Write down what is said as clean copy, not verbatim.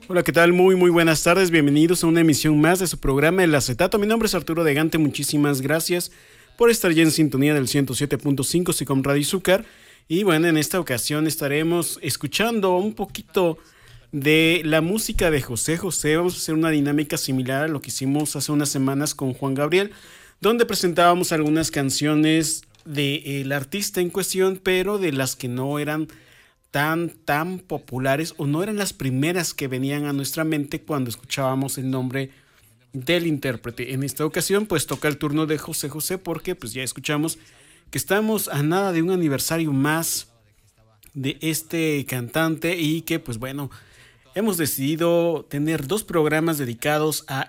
Hola, ¿qué tal? Muy buenas tardes. Bienvenidos a una emisión más de su programa El Acetato. Mi nombre es Arturo de Gante. Muchísimas gracias por estar ya en sintonía del 107.5 Sicom Radio Izúcar. Y bueno, en esta ocasión estaremos escuchando un poquito de la música de José José. Vamos a hacer una dinámica similar a lo que hicimos hace unas semanas con Juan Gabriel, donde presentábamos algunas canciones del artista en cuestión, pero de las que no eran tan populares o no eran las primeras que venían a nuestra mente cuando escuchábamos el nombre del intérprete. En esta ocasión pues toca el turno de José José porque pues ya escuchamos que estamos a nada de un aniversario más de este cantante y que pues bueno, hemos decidido tener dos programas dedicados a